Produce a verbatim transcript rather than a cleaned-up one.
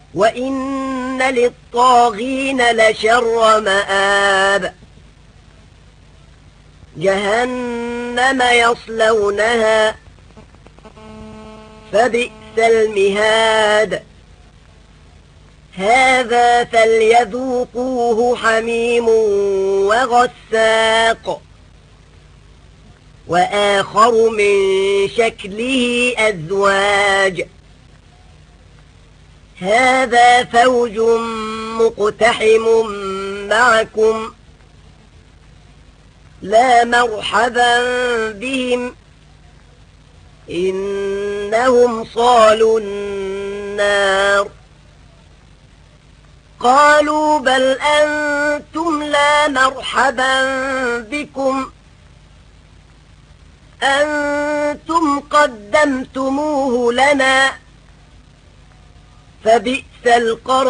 وإن للطاغين لشر مآب جهنم يصلونها فبئس المهاد هذا فليذوقوه حميم وغساق وآخر من شكله أزواج هذا فوج مقتحم معكم لا مرحبا بهم إنهم صالوا النار قالوا بل أنتم لا مرحبا بكم أنتم قدمتموه لنا فبئس القرار